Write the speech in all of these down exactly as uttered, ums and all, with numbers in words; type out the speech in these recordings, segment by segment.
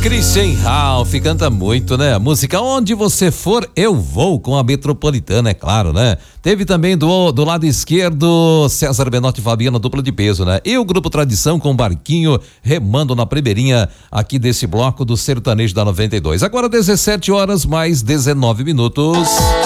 Christian Ralph canta muito, né? A música Onde Você For, Eu Vou, com a Metropolitana, é claro, né? Teve também do, do lado esquerdo César Benotti e Fabiana, dupla de peso, né? E o Grupo Tradição com Barquinho remando na primeirinha aqui desse bloco do Sertanejo da noventa e dois. Agora dezessete horas mais dezenove minutos.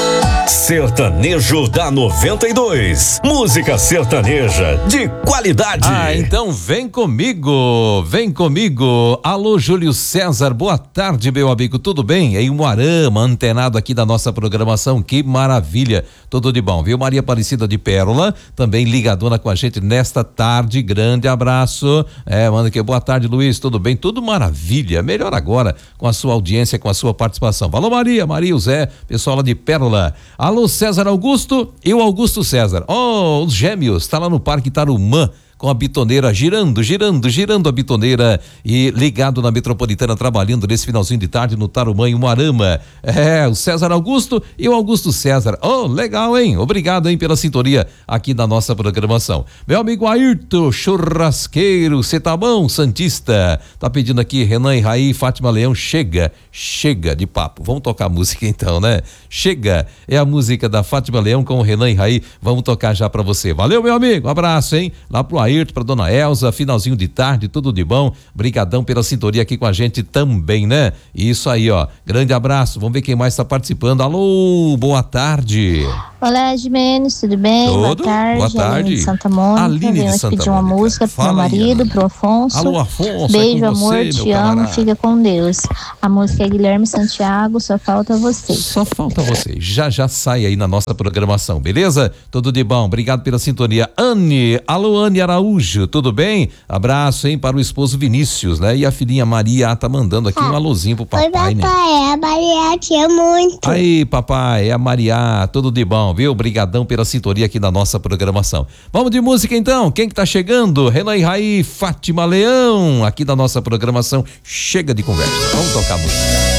Sertanejo da noventa e dois. Música sertaneja de qualidade. Ah, então vem comigo, vem comigo. Alô, Júlio César, boa tarde, meu amigo, tudo bem? Em Umuarama, antenado aqui da nossa programação, que maravilha, tudo de bom, viu? Maria Aparecida de Pérola, também ligadona com a gente nesta tarde, grande abraço. É, manda aqui, boa tarde, Luiz, tudo bem? Tudo maravilha, melhor agora com a sua audiência, com a sua participação. Alô, Maria, Maria, o Zé, pessoal lá de Pérola. Alô, César Augusto e o Augusto César. Oh, os gêmeos, tá lá no Parque Tarumã, com a bitoneira girando, girando, girando a bitoneira e ligado na Metropolitana, trabalhando nesse finalzinho de tarde no Tarumã, em Umuarama. É, o César Augusto e o Augusto César. Oh, legal, hein? Obrigado, hein, pela sintonia aqui da nossa programação. Meu amigo Ayrton Churrasqueiro, cê tá bom, Santista? Tá pedindo aqui, Renan e Raí, Fátima Leão, chega, chega de papo. Vamos tocar a música então, né? Chega, é a música da Fátima Leão com o Renan e Raí. Vamos tocar já pra você. Valeu, meu amigo, um abraço, hein? Lá pro Ayrton, pra dona Elza, finalzinho de tarde, tudo de bom, brigadão pela sintonia aqui com a gente também, né? Isso aí, ó, grande abraço, vamos ver quem mais tá participando. Alô, boa tarde. Olá, Jimenez, tudo bem? Tudo? Boa tarde. Boa tarde. Aline de Santa Mônica. Aline de Venho Santa pedir uma Mônica. música pro Fala meu aí, marido, Ana. pro Afonso. Alô, Afonso, Beijo, é com amor, você, te meu amo, camarada. fica com Deus. A música é Guilherme Santiago, só falta você. Só falta você. Já já sai aí na nossa programação, beleza? Tudo de bom. Obrigado pela sintonia. Anne, alô Anne Araújo, tudo bem? Abraço, hein, para o esposo Vinícius, né? E a filhinha Maria tá mandando aqui um alôzinho pro papai, Oi, papai, né? é a Maria, te amo muito. Aí, papai, é a Maria, tudo de bom, viu? Obrigadão pela sintonia aqui da nossa programação. Vamos de música então, quem que tá chegando? Renan e Raí, Fátima Leão, aqui da nossa programação. Chega de conversa, vamos tocar música.